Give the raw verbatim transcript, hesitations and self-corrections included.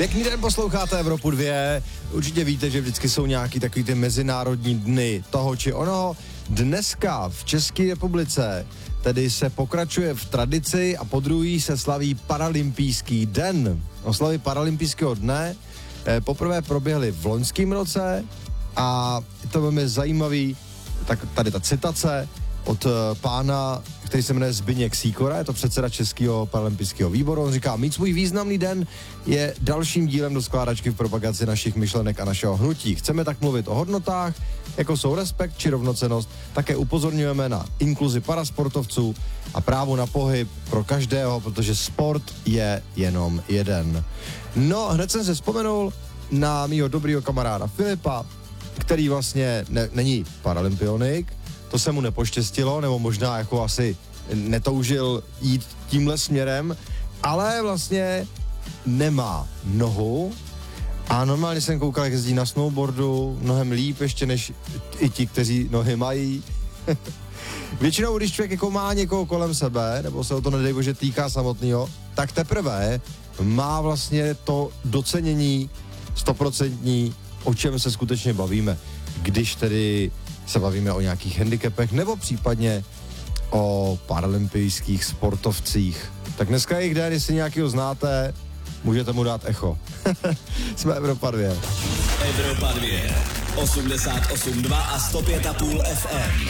Pěkný den, posloucháte Evropu dvě. Určitě víte, že vždycky jsou nějaký takový ty mezinárodní dny toho či onoho. Dneska v České republice tedy se pokračuje v tradici a podruhý se slaví Paralympijský den. Oslavy Paralympijského dne eh, poprvé proběhly v loňském roce a to velmi zajímavý, tak tady ta citace od uh, pána, který se jmenuje Zbyněk Sýkora, je to předseda Českého paralympijského výboru. On říká, mít svůj významný den je dalším dílem do skládačky v propagaci našich myšlenek a našeho hnutí. Chceme tak mluvit o hodnotách, jako jsou respekt či rovnocennost, také upozorňujeme na inkluzi parasportovců a právo na pohyb pro každého, protože sport je jenom jeden. No, hned jsem se vzpomenul na mýho dobrýho kamaráda Filipa, který vlastně ne, není paralympionik, to se mu nepoštěstilo, nebo možná jako asi netoužil jít tímhle směrem, ale vlastně nemá nohu a normálně jsem koukal, jak jezdí na snowboardu, mnohem líp ještě než i ti, kteří nohy mají. Většinou, když člověk jako má někoho kolem sebe, nebo se o to nedej bože týká samotného, tak teprve má vlastně to docenění stoprocentní, o čem se skutečně bavíme, když tedy se bavíme o nějakých handicapech nebo případně o paralympijských sportovcích. Tak dneska je jich den, jestli nějakýho znáte, můžete mu dát echo. Jsme Evropa dvě. Evropa dvě, osmdesát osm dva a sto pět a půl F M.